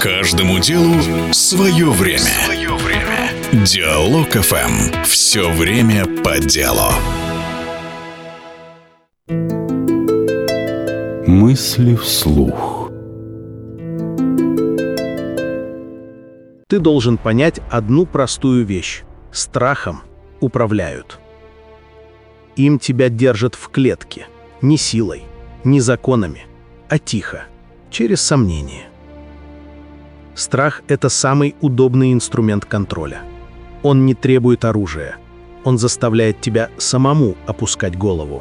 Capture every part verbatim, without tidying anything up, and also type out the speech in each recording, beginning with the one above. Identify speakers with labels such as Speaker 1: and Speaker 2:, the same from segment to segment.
Speaker 1: Каждому делу свое время. Свое время. Диалог эф эм. Все время по делу.
Speaker 2: Мысли вслух.
Speaker 3: Ты должен понять одну простую вещь. Страхом управляют. Им тебя держат в клетке. Не силой, не законами, а тихо, через сомнение. Страх – это самый удобный инструмент контроля. Он не требует оружия. Он заставляет тебя самому опускать голову.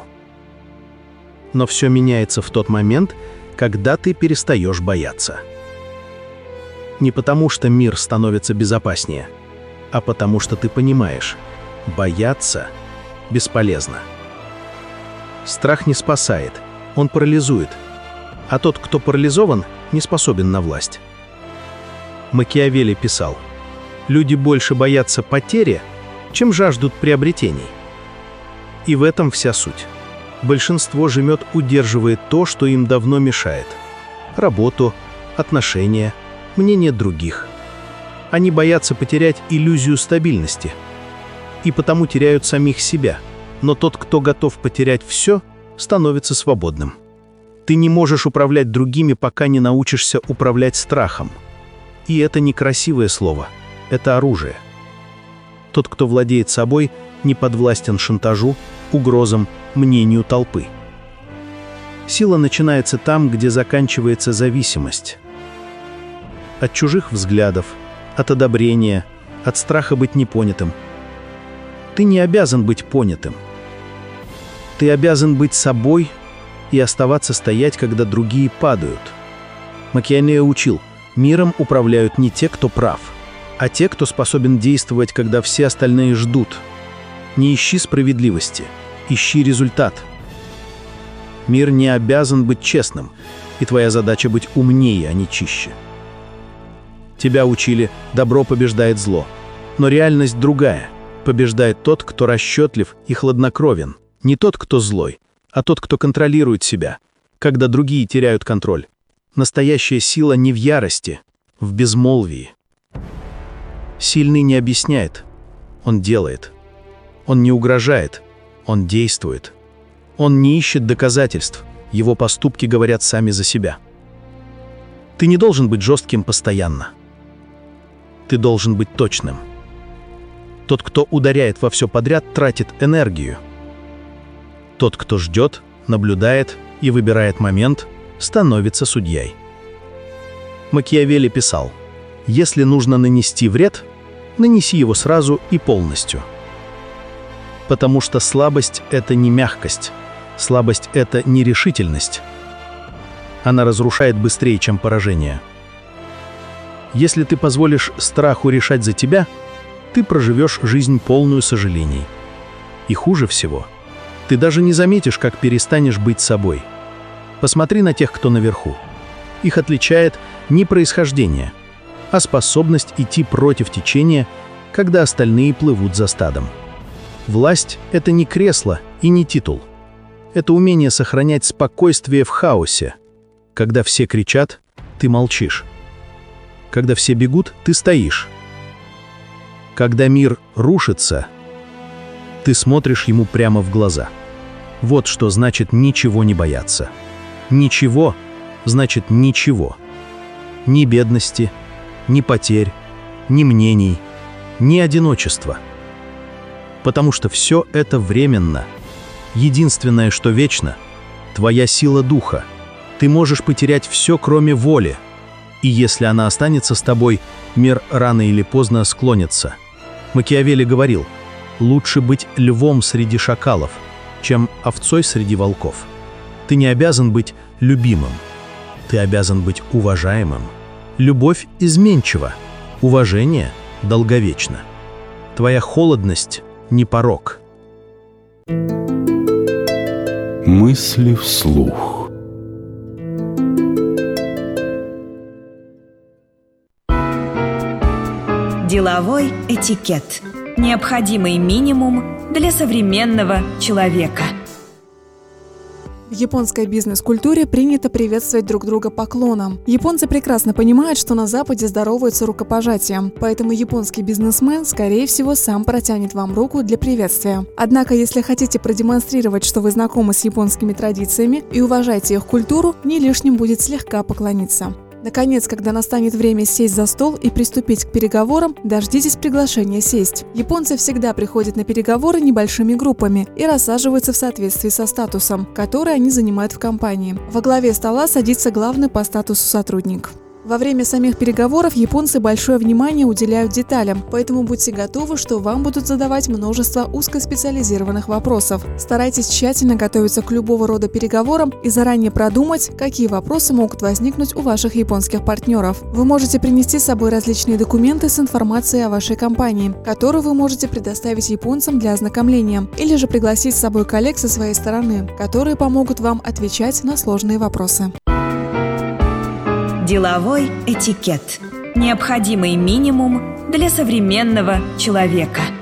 Speaker 3: Но все меняется в тот момент, когда ты перестаешь бояться. Не потому, что мир становится безопаснее, а потому, что ты понимаешь, бояться бесполезно. Страх не спасает, он парализует, а тот, кто парализован, не способен на власть. Макиавелли писал: «Люди больше боятся потери, чем жаждут приобретений». И в этом вся суть. Большинство жмет, удерживает то, что им давно мешает. Работу, отношения, мнение других. Они боятся потерять иллюзию стабильности. И потому теряют самих себя. Но тот, кто готов потерять все, становится свободным. Ты не можешь управлять другими, пока не научишься управлять страхом. И это не красивое слово, это оружие. Тот, кто владеет собой, не подвластен шантажу, угрозам, мнению толпы. Сила начинается там, где заканчивается зависимость. От чужих взглядов, от одобрения, от страха быть непонятым. Ты не обязан быть понятым. Ты обязан быть собой и оставаться стоять, когда другие падают. Макиавелли учил: миром управляют не те, кто прав, а те, кто способен действовать, когда все остальные ждут. Не ищи справедливости, ищи результат. Мир не обязан быть честным, и твоя задача быть умнее, а не чище. Тебя учили: добро побеждает зло. Но реальность другая. Побеждает тот, кто расчетлив и хладнокровен. Не тот, кто злой, а тот, кто контролирует себя, когда другие теряют контроль. Настоящая сила не в ярости, в безмолвии. Сильный не объясняет, он делает. Он не угрожает, он действует. Он не ищет доказательств, его поступки говорят сами за себя. Ты не должен быть жестким постоянно. Ты должен быть точным. Тот, кто ударяет во все подряд, тратит энергию. Тот, кто ждет, наблюдает и выбирает момент, становится судьей. Макиавелли писал: «Если нужно нанести вред, нанеси его сразу и полностью». Потому что слабость – это не мягкость, слабость – это нерешительность. Она разрушает быстрее, чем поражение. Если ты позволишь страху решать за тебя, ты проживешь жизнь полную сожалений. И хуже всего, ты даже не заметишь, как перестанешь быть собой. Посмотри на тех, кто наверху. Их отличает не происхождение, а способность идти против течения, когда остальные плывут за стадом. Власть – это не кресло и не титул. Это умение сохранять спокойствие в хаосе. Когда все кричат, ты молчишь. Когда все бегут, ты стоишь. Когда мир рушится, ты смотришь ему прямо в глаза. Вот что значит ничего не бояться. Ничего значит ничего. Ни бедности, ни потерь, ни мнений, ни одиночества. Потому что все это временно. Единственное, что вечно – твоя сила духа. Ты можешь потерять все, кроме воли. И если она останется с тобой, мир рано или поздно склонится. Макиавелли говорил: лучше быть львом среди шакалов, чем овцой среди волков. Ты не обязан быть любимым. Ты обязан быть уважаемым. Любовь изменчива, уважение долговечно. Твоя холодность – не порок.
Speaker 2: Мысли вслух.
Speaker 4: Деловой этикет. Необходимый минимум для современного человека.
Speaker 5: В японской бизнес-культуре принято приветствовать друг друга поклоном. Японцы прекрасно понимают, что на Западе здороваются рукопожатием, поэтому японский бизнесмен, скорее всего, сам протянет вам руку для приветствия. Однако, если хотите продемонстрировать, что вы знакомы с японскими традициями и уважаете их культуру, не лишним будет слегка поклониться. Наконец, когда настанет время сесть за стол и приступить к переговорам, дождитесь приглашения сесть. Японцы всегда приходят на переговоры небольшими группами и рассаживаются в соответствии со статусом, который они занимают в компании. Во главе стола садится главный по статусу сотрудник. Во время самих переговоров японцы большое внимание уделяют деталям, поэтому будьте готовы, что вам будут задавать множество узкоспециализированных вопросов. Старайтесь тщательно готовиться к любого рода переговорам и заранее продумать, какие вопросы могут возникнуть у ваших японских партнеров. Вы можете принести с собой различные документы с информацией о вашей компании, которую вы можете предоставить японцам для ознакомления, или же пригласить с собой коллег со своей стороны, которые помогут вам отвечать на сложные вопросы.
Speaker 4: Деловой этикет. Необходимый минимум для современного человека.